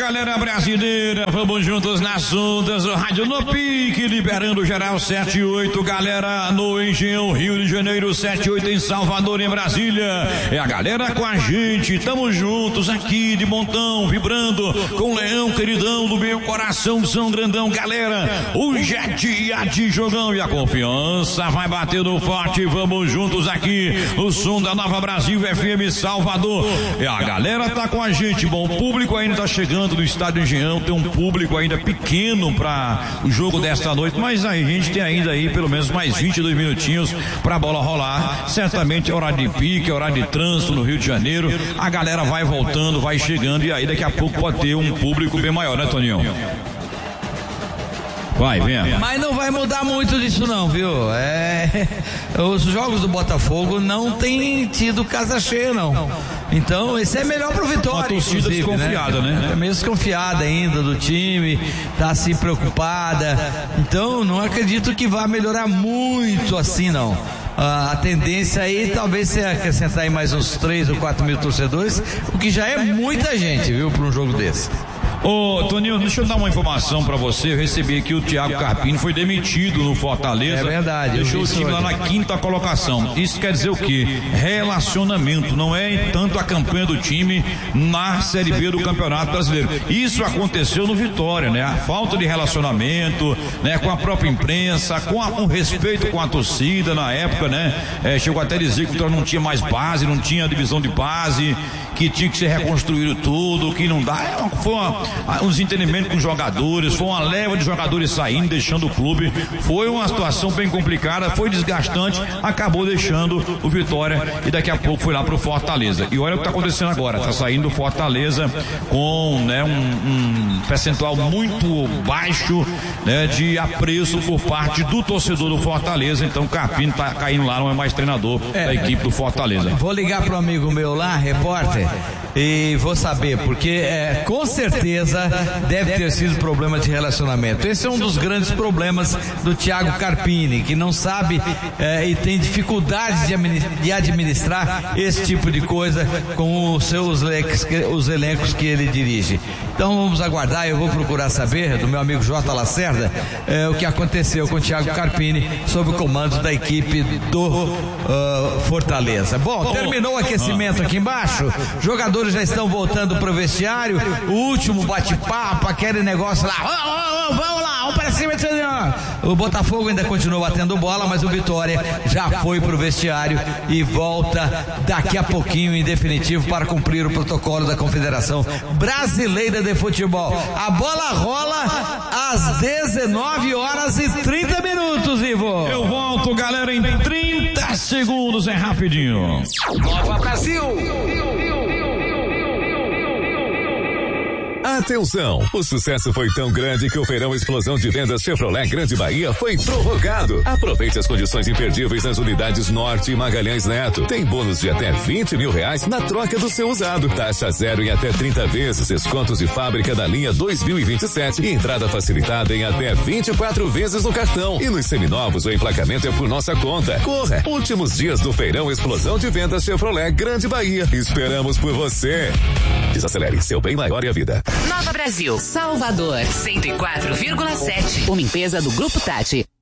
galera brasileira, vamos juntos nas ondas do Rádio No Pique, liberando geral 78, galera no Engenhão, Rio de Janeiro, 78 em Salvador, em Brasília. É a galera com a gente, tamo juntos aqui de montão, vibrando com o Leão queridão do meu coração, São Grandão, galera. Hoje é dia de jogão e a confiança vai batendo forte, vamos juntos aqui no som da Nova Brasil FM Salvador. É a galera tá com a gente, bom, o público ainda tá chegando no estádio Engenhão, tem um público ainda pequeno para o jogo desta noite, mas a gente tem ainda aí pelo menos mais 22 minutinhos pra bola rolar. Certamente é hora de pique, é hora de trânsito no Rio de Janeiro, a galera vai voltando, vai chegando e aí daqui a pouco pode ter um público bem maior, né, Toninho? Vai, vem. Mas não vai mudar muito disso não, viu? Os jogos do Botafogo não tem tido casa cheia, não. Então, esse é melhor pro Vitória. A torcida desconfiada, né? É meio desconfiada ainda do time, tá assim preocupada. Então, não acredito que vá melhorar muito assim, não. A tendência aí talvez seja acrescentar aí mais uns 3 ou 4 mil torcedores, o que já é muita gente, viu, para um jogo desse. Ô, Toninho, deixa eu dar uma informação pra você. Eu recebi aqui o Thiago Carpini, foi demitido no Fortaleza. É verdade. Deixou o time lá na 5ª colocação. Isso quer dizer o quê? Relacionamento, não é tanto a campanha do time na Série B do Campeonato Brasileiro. Isso aconteceu no Vitória, né? A falta de relacionamento, né? Com a própria imprensa, com respeito com a torcida na época, né? Chegou até a dizer que o Vitória não tinha mais base, não tinha divisão de base, que tinha que ser reconstruído tudo, que não dá. Foi uns entendimentos com os jogadores, foi uma leva de jogadores saindo, deixando o clube. Foi uma situação bem complicada, foi desgastante, acabou deixando o Vitória e daqui a pouco foi lá pro Fortaleza. E olha o que tá acontecendo agora, tá saindo o Fortaleza com, né, um percentual muito baixo, né, de apreço por parte do torcedor do Fortaleza. Então o Carpini tá caindo lá, não é mais treinador da equipe do Fortaleza. Vou ligar pro amigo meu lá, repórter, e vou saber, porque com certeza deve ter sido problema de relacionamento. Esse é um dos grandes problemas do Thiago Carpini, que não sabe e tem dificuldade de administrar esse tipo de coisa com os elencos que ele dirige. Então vamos aguardar, eu vou procurar saber do meu amigo J. Lacerda o que aconteceu com o Thiago Carpini sob o comando da equipe do Fortaleza. Bom, terminou o aquecimento aqui embaixo, jogadores já estão voltando pro vestiário, o último bate-papo, aquele negócio lá, vamos lá, vamos para cima. O Botafogo ainda continua batendo bola, mas o Vitória já foi pro vestiário e volta daqui a pouquinho em definitivo para cumprir o protocolo da Confederação Brasileira de Futebol. A bola rola às 19h30, Ivo. Eu volto, galera, em 30 segundos, é rapidinho. Nova Brasil. Atenção! O sucesso foi tão grande que o Feirão Explosão de Vendas Chevrolet Grande Bahia foi prorrogado. Aproveite as condições imperdíveis nas unidades Norte e Magalhães Neto. Tem bônus de até R$20 mil na troca do seu usado. Taxa zero em até 30 vezes, descontos de fábrica da linha 2027 e entrada facilitada em até 24 vezes no cartão. E nos seminovos o emplacamento é por nossa conta. Corra! Últimos dias do Feirão Explosão de Vendas Chevrolet Grande Bahia. Esperamos por você. Desacelere, seu bem maior é a vida. Nova Brasil, Salvador, 104,7. Uma empresa do Grupo Tati.